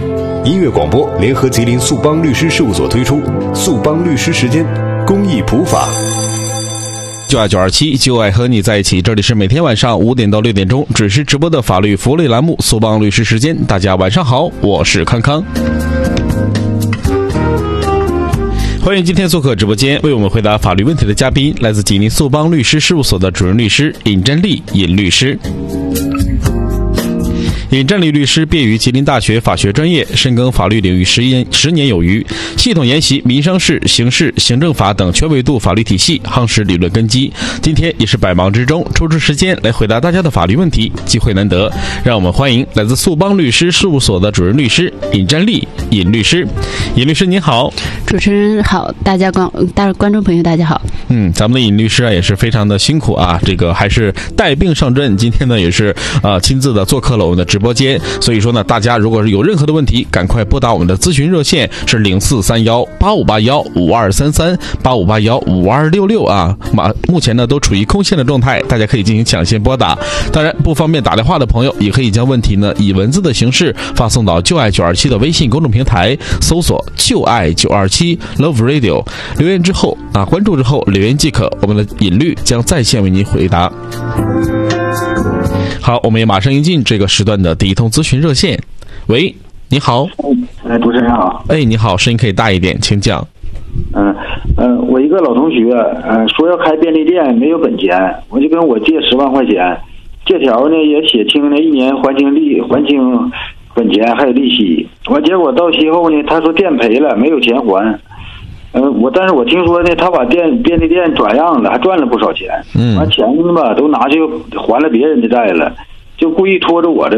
音乐广播联合吉林速邦律师事务所推出速邦律师时间公益普法。 就爱927，就爱和你在一起。这里是每天晚上5点到6点钟准时直播的法律福利栏目速邦律师时间。大家晚上好，我是康康。欢迎今天做客直播间为我们回答法律问题的嘉宾，来自吉林速邦律师事务所的主任律师尹振利尹律师。尹振利律师毕业于吉林大学法学专业，深耕法律领域10年有余，系统研习民商事、刑事、行政法等全维度法律体系，夯实理论根基。今天也是百忙之中抽出时间来回答大家的法律问题，机会难得，让我们欢迎来自速邦律师事务所的主任律师尹振利尹律师。尹律师您好。 主持人好，大家观众朋友大家好。 咱们的尹律师也是非常的辛苦啊，这个还是带病上阵，今天呢也是亲自的做客了我们的直播间，所以说呢，大家如果是有任何的问题，赶快拨打我们的咨询热线是04318581523385815266啊。目前呢都处于空线的状态，大家可以进行抢先拨打。当然不方便打电话的朋友，也可以将问题呢以文字的形式发送到就爱927的微信公众平台，搜索就爱927 Love Radio， 留言之后关注之后留言即可，我们的尹律将在线为您回答。好，我们也马上迎进这个时段的第一通咨询热线。喂，你好。 主持人好。 你好，声音可以大一点，请讲。 我一个老同学，说要开便利店，没有本钱，我就跟我借10万块钱，借条呢也写清了1年还清本钱还有利息。结果到期后呢，他说店赔了，没有钱还。但是我听说呢，他把便利店转让了，还赚了不少钱。完钱吧都拿去还了别人的债了，就故意拖着我这